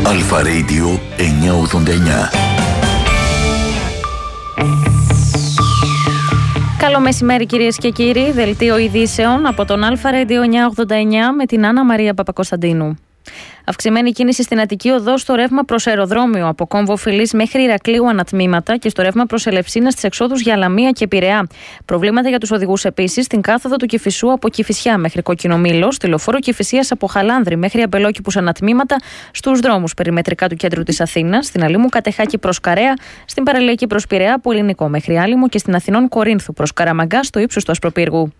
Αλφα Radio 989. Καλό μεσημέρι κυρίες και κύριοι, δελτίο ειδήσεων από τον Αλφα Radio 989 με την Άννα Μαρία Παπακοσταντίνου. Αυξημένη κίνηση στην Αττική Οδό στο ρεύμα προς αεροδρόμιο από Κόμβο Φιλής μέχρι Ηρακλείου ανατμήματα και στο ρεύμα προς Ελευσίνα στις εξόδους για Λαμία και Πειραιά. Προβλήματα για τους οδηγούς επίσης στην κάθοδο του Κηφισού από Κηφισιά μέχρι Κόκκινο Μήλο, στη λεωφόρο Κηφισίας από Χαλάνδρη μέχρι Αμπελόκηπους ανατμήματα, στους δρόμους περιμετρικά του κέντρου της Αθήνας, στην Αλήμου Κατεχάκη προς Καρέα, στην Παραλιακή προς Πειραιά από Ελληνικό μέχρι Άλυμο και στην Αθηνών Κορίνθου προς Καραμαγκά στο ύψος του Ασπροπύργου.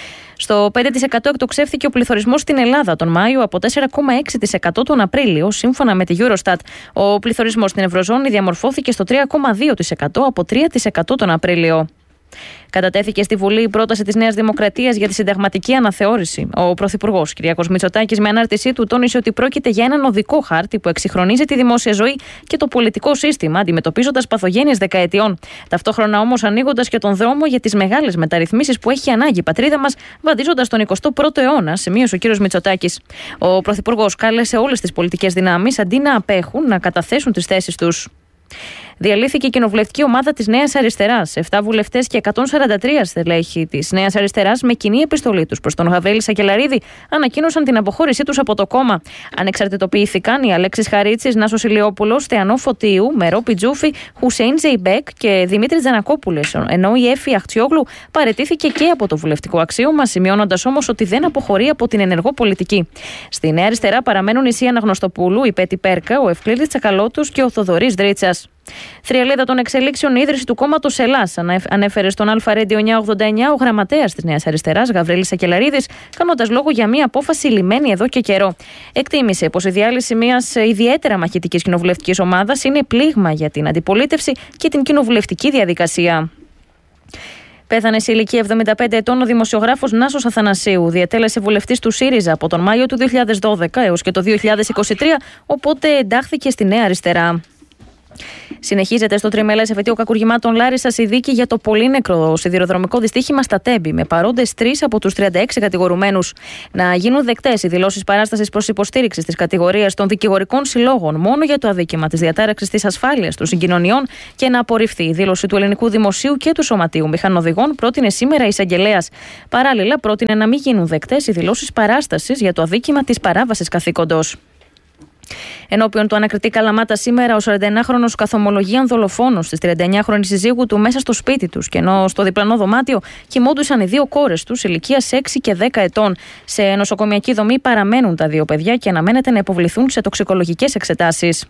Στο 5% εκτοξεύθηκε ο πληθωρισμός στην Ελλάδα τον Μάιο από 4,6% τον Απρίλιο, σύμφωνα με τη Eurostat. Ο πληθωρισμός στην Ευρωζώνη διαμορφώθηκε στο 3,2% από 3% τον Απρίλιο. Κατατέθηκε στη Βουλή η πρόταση της Νέας Δημοκρατίας για τη συνταγματική αναθεώρηση. Ο Πρωθυπουργός Κυριάκος Μητσοτάκης, με ανάρτησή του, τόνισε ότι πρόκειται για έναν οδικό χάρτη που εξυγχρονίζει τη δημόσια ζωή και το πολιτικό σύστημα, αντιμετωπίζοντας παθογένειες δεκαετιών. Ταυτόχρονα όμως ανοίγοντας και τον δρόμο για τις μεγάλες μεταρρυθμίσεις που έχει ανάγκη η πατρίδα μας, βαδίζοντας τον 21ο αιώνα, σημείωσε ο κ. Μητσοτάκης. Ο Πρωθυπουργός κάλεσε όλες τις πολιτικές δυνάμεις, αντί να απέχουν, να καταθέσουν τις θέσεις τους. Διαλύθηκε η κοινοβουλευτική ομάδα της Νέας Αριστεράς. 7 βουλευτές και 143 στελέχη της Νέας Αριστεράς, με κοινή επιστολή τους προς τον Γαβρίλη Σακελαρίδη, ανακοίνωσαν την αποχώρησή τους από το κόμμα. Ανεξαρτητοποιήθηκαν οι Αλέξης Χαρίτσης, Νάσος Ηλιόπουλος, Θεανό Φωτίου, Μερό Πιτζούφη, Χουσέιν Ζεϊμπέκ και Δημήτρης Τζανακόπουλες, ενώ η Έφη Αχτσιόγλου παραιτήθηκε και από το βουλευτικό αξίωμα, σημειώνοντας όμως ότι δεν αποχωρεί από την ενεργό πολιτική. Στη Νέα Αριστερά παραμένουν η Σία Αναγνωστοπούλου, η Πέτη Πέρκα, ο Ευκλήδης Τσακαλώτους και ο Θοδωρής Δρίτσας. Θριαλίδα των εξελίξεων, η ίδρυση του κόμματος Ελλάς, ανέφερε στον Αλφα Radio 989 ο γραμματέας της Νέας Αριστεράς, Γαβρίλης Σακελαρίδης, κάνοντας λόγο για μια απόφαση λυμμένη εδώ και καιρό. Εκτίμησε πως η διάλυση μιας ιδιαίτερα μαχητικής κοινοβουλευτικής ομάδας είναι πλήγμα για την αντιπολίτευση και την κοινοβουλευτική διαδικασία. Πέθανε σε ηλικία 75 ετών ο δημοσιογράφος Νάσος Αθανασίου. Διετέλεσε βουλευτής του ΣΥΡΙΖΑ από τον Μάιο του 2012 έως και το 2023, οπότε εντάχθηκε στη Νέα Αριστερά. Συνεχίζεται στο τριμελές εφετείο κακουργημάτων Λάρισσας η δίκη για το πολύνεκρο σιδηροδρομικό δυστύχημα στα Τέμπη, με παρόντες 3 από τους 36 κατηγορουμένους. Να γίνουν δεκτές οι δηλώσεις παράστασης προς υποστήριξη της κατηγορίας των δικηγορικών συλλόγων μόνο για το αδίκημα της διατάραξης της ασφάλειας των συγκοινωνιών και να απορριφθεί η δήλωση του Ελληνικού Δημοσίου και του Σωματείου Μηχανοδηγών, πρότεινε σήμερα η εισαγγελέας. Παράλληλα, πρότεινε να μην γίνουν δεκτές οι δηλώσεις παράστασης για το αδίκημα της παράβασης καθήκοντος. Ενώπιον του ανακριτή Καλαμάτα σήμερα, ο 41χρονος καθομολογίαν δολοφόνος της 39χρονης συζύγου του μέσα στο σπίτι τους, και ενώ στο διπλανό δωμάτιο κοιμόντουσαν οι 2 κόρες τους ηλικίας 6 και 10 ετών. Σε νοσοκομιακή δομή παραμένουν τα 2 παιδιά και αναμένεται να υποβληθούν σε τοξικολογικές εξετάσεις.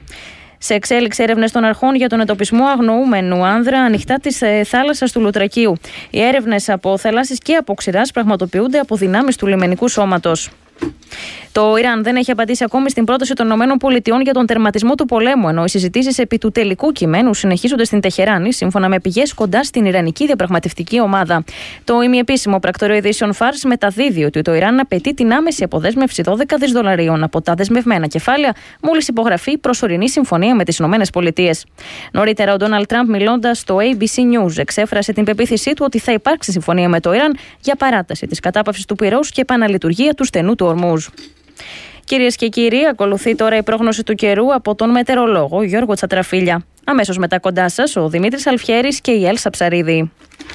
Σε εξέλιξη έρευνες των αρχών για τον εντοπισμό αγνοούμενου άνδρα ανοιχτά της θάλασσας του Λουτρακίου. Οι έρευνες από θαλάσσης και από ξηράς πραγματοποιούνται από δυνάμεις του λιμενικού σώματος. Το Ιράν δεν έχει απαντήσει ακόμη στην πρόταση των ΗΠΑ για τον τερματισμό του πολέμου, ενώ οι συζητήσεις επί του τελικού κειμένου συνεχίζονται στην Τεχεράνη, σύμφωνα με πηγές κοντά στην Ιρανική διαπραγματευτική ομάδα. Το ημιεπίσημο πρακτορείο ειδήσεων Φάρς μεταδίδει ότι το Ιράν απαιτεί την άμεση αποδέσμευση $12 δισεκατομμυρίων από τα δεσμευμένα κεφάλαια, μόλις υπογραφεί προσωρινή συμφωνία με τις ΗΠΑ. Νωρίτερα, ο Ντόναλντ Τραμπ, μιλώντας στο ABC News, εξέφρασε την πεποίθησή του ότι θα υπάρξει συμφωνία με το Ιράν για παράταση της κατάπαυσης του πυρός και επαναλειτουργία του στενού του Ορμούζ. Κυρίες και κύριοι, ακολουθεί τώρα η πρόγνωση του καιρού από τον μετεωρολόγο Γιώργο Τσατραφίλια. Αμέσως μετά κοντά σας ο Δημήτρης Αλφιέρης και η Έλσα Ψαρίδη.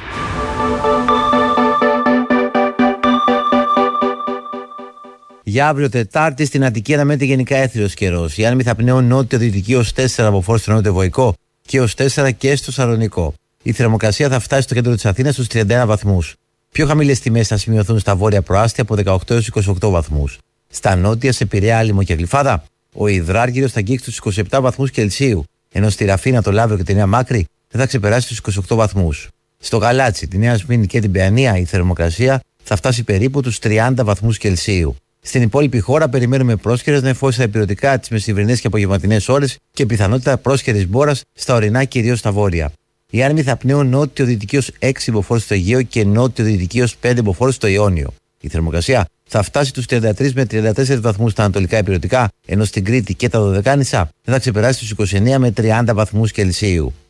Για αύριο Τετάρτη στην Αττική αναμένεται γενικά έθριος καιρός. Οι άνεμοι θα πνέουν νότιο-δυτική ως 4 από φόρτο στο νότιο-βορικό και ως 4 και στο Σαλονικό. Η θερμοκρασία θα φτάσει στο κέντρο της Αθήνας στους 31 βαθμούς. Πιο χαμηλές τιμές θα σημειωθούν στα βόρεια προάστια από 18 έως 28 βαθμούς. Στα νότια, σε Πειραιά, Άλυμο και Γλυφάδα, ο υδράργυρος θα αγγίξει τους 27 βαθμούς Κελσίου, ενώ στη Ραφίνα, το Λαύριο και τη Νέα Μάκρη δεν θα ξεπεράσει τους 28 βαθμούς. Στο Γαλάτσι, τη Νέα Σμήνη και την Παιανία, η θερμοκρασία θα φτάσει περίπου τους 30 βαθμούς Κελσίου. Στην υπόλοιπη χώρα περιμένουμε πρόσχερες νεφώσεις στα ηπειρωτικά τις μεσημβρινές και απογευματινές ώρες και πιθανότητα πρόσχερης μπόρας στα ορεινά, κυρίως στα βόρεια. Οι άνεμοι θα πνέουν νότιο-δυτική ως 6 μποφόρ στο Αιγαίο και νότιο-δυτική ως 5 μποφόρ στο Ιόνιο. Η θερμοκρασία θα φτάσει τους 33 με 34 βαθμούς στα ανατολικά ηπειρωτικά, ενώ στην Κρήτη και τα Δωδεκάνησα δεν θα ξεπεράσει τους 29 με 30 βαθμούς Κελσίου.